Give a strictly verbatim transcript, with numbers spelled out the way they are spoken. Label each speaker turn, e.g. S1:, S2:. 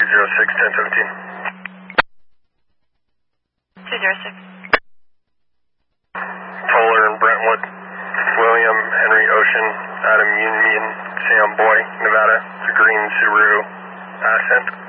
S1: zero six, ten seventeen.
S2: two zero six.
S1: Toller and Brentwood. William Henry Ocean, Adam Union, Sam Boy, Nevada. It's a green Subaru Ascent.